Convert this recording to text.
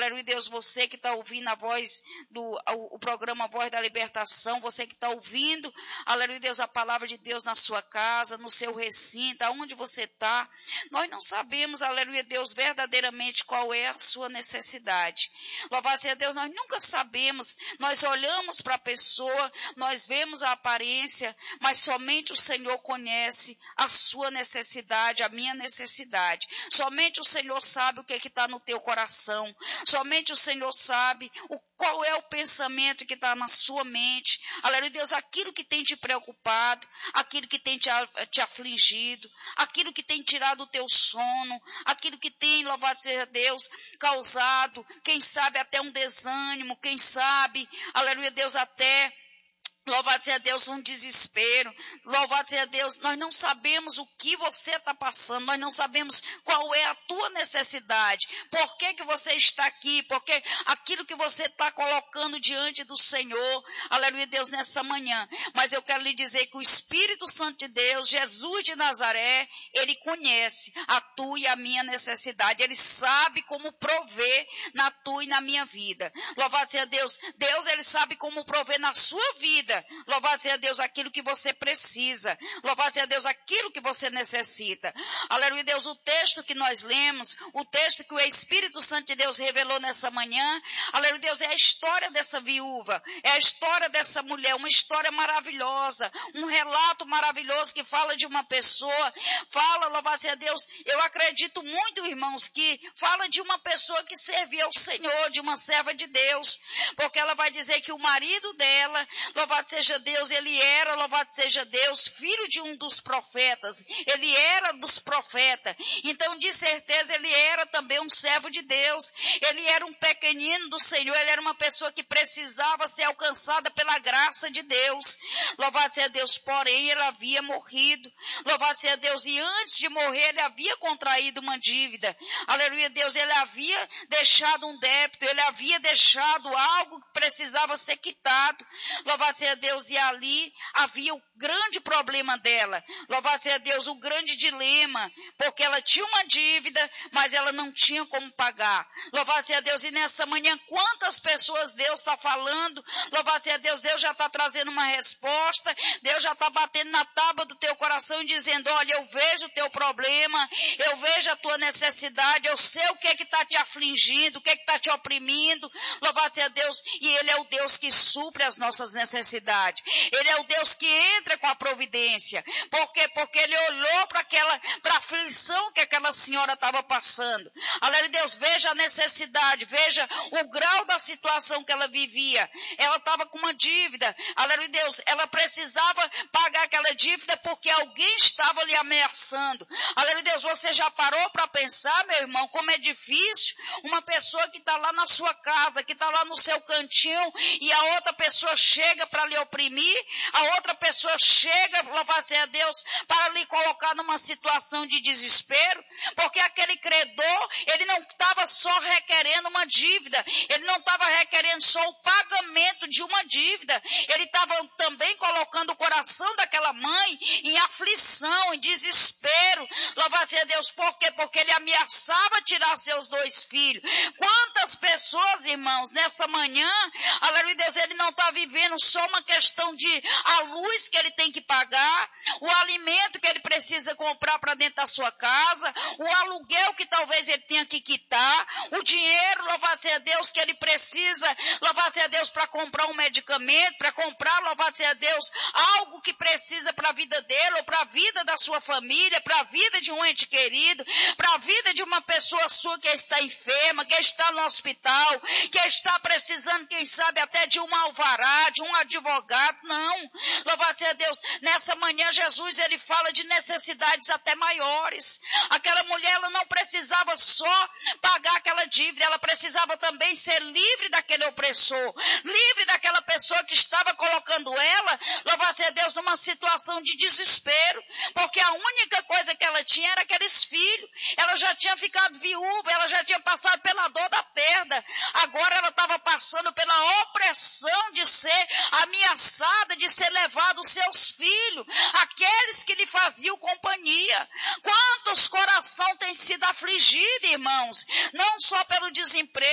aleluia, Deus, você que está ouvindo a voz o programa Voz da Libertação, você que está ouvindo, aleluia, Deus, a palavra de Deus na sua casa, no seu recinto, aonde você está, nós não sabemos, aleluia, Deus, verdadeiramente qual é a sua necessidade. Louvado seja Deus, nós nunca sabemos, nós olhamos para a pessoa, nós vemos a aparência, mas somente o Senhor conhece a sua necessidade, a minha necessidade. Somente o Senhor sabe o que está no teu coração. Somente o Senhor sabe qual é o pensamento que está na sua mente. Aleluia, Deus, aquilo que tem te preocupado, aquilo que tem te afligido, aquilo que tem tirado o teu sono, aquilo que tem, louvado seja Deus, causado, quem sabe até um desânimo, quem sabe, aleluia, Deus, até... Louvado seja Deus, um desespero. Louvado seja Deus, nós não sabemos o que você está passando, nós não sabemos qual é a tua necessidade, por que você está aqui, porque aquilo que você está colocando diante do Senhor, aleluia Deus, nessa manhã. Mas eu quero lhe dizer que o Espírito Santo de Deus, Jesus de Nazaré, ele conhece a tua e a minha necessidade, ele sabe como prover na tua e na minha vida. Louvado seja Deus, Deus ele sabe como prover na sua vida. Louvado seja Deus aquilo que você precisa. Louvado seja Deus aquilo que você necessita. Aleluia Deus, o texto que nós lemos, o texto que o Espírito Santo de Deus revelou nessa manhã, aleluia Deus, é a história dessa viúva, é a história dessa mulher, uma história maravilhosa, um relato maravilhoso que fala de uma pessoa, fala, louvado seja Deus, eu acredito muito, irmãos, que fala de uma pessoa que servia ao Senhor, de uma serva de Deus, porque ela vai dizer que o marido dela, louvado seja Deus, ele era, louvado seja Deus, filho de um dos profetas, ele era dos profetas, então de certeza ele era também um servo de Deus, ele era um pequenino do Senhor, ele era uma pessoa que precisava ser alcançada pela graça de Deus, louvado seja Deus, porém ele havia morrido, louvado seja Deus, e antes de morrer ele havia contraído uma dívida, aleluia Deus, ele havia deixado um débito, ele havia deixado algo que precisava ser quitado, louvado seja Deus, e ali havia o grande problema dela, louvado seja Deus, o grande dilema, porque ela tinha uma dívida, mas ela não tinha como pagar, louvado seja Deus, e nessa manhã, quantas pessoas Deus está falando, louvado seja Deus, Deus já está trazendo uma resposta, Deus já está batendo na tábua do teu coração e dizendo, olha, eu vejo o teu problema, eu vejo a tua necessidade, eu sei o que está te afligindo, o que está te oprimindo, louvado seja Deus, e ele é o Deus que supre as nossas necessidades. Ele é o Deus que entra com a providência. Por quê? Porque ele olhou para a aflição que aquela senhora estava passando. Aleluia Deus, veja a necessidade, veja o grau da situação que ela vivia. Ela estava com uma dívida. Aleluia Deus, ela precisava pagar aquela dívida porque alguém estava lhe ameaçando. Aleluia Deus, você já parou para pensar, meu irmão, como é difícil uma pessoa que está lá na sua casa, que está lá no seu cantinho e a outra pessoa chega para lhe oprimir, a outra pessoa chega, louvado seja Deus, para lhe colocar numa situação de desespero, porque aquele credor, ele não estava só requerendo uma dívida, ele não estava requerendo só o pagamento de uma dívida, ele estava também colocando o coração daquela mãe em aflição, em desespero, louvado seja Deus, por quê? Porque ele ameaçava tirar seus 2 filhos. Quantas pessoas, irmãos, nessa manhã, aleluia Deus, ele não está vivendo só uma questão de a luz que ele tem que pagar, o alimento que ele precisa comprar para dentro da sua casa, o aluguel que talvez ele tenha que quitar, o dinheiro, louvado seja Deus, que ele precisa, louvado seja Deus, para comprar um medicamento, para comprar, louvado seja Deus, algo que precisa para a vida dele, ou para a vida da sua família, para a vida de um ente querido, para a vida de uma pessoa sua que está enferma, que está no hospital, que está precisando, quem sabe, até de um alvará, de um advogado. Não, louvado seja Deus, nessa manhã Jesus, ele fala de necessidades até maiores. Aquela mulher, ela não precisava só pagar aquela dívida, ela precisava também ser livre daquele opressor, livre daquela pessoa que estava colocando ela, louvado seja Deus, numa situação de desespero, porque a única coisa que ela tinha era aqueles filhos, ela já tinha ficado viúva, ela já tinha passado pela dor da perda, agora ela estava passando pela opressão de ser ameaçada, de ser levado os seus filhos, aqueles que lhe faziam companhia. Quantos coração têm sido afligidos, irmãos, não só pelo desemprego,